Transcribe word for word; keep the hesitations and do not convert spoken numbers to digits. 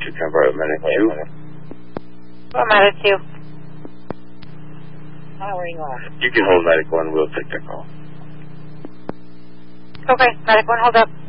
to convert medic two. What medic two? Powering off. You can hold medic one, we'll take that call. Okay, medic one, hold up.